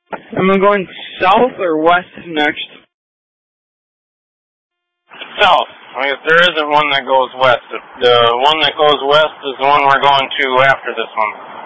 Am I going south or west next? South. I guess there isn't one that goes west. The one that goes west is the one we're going to after this one.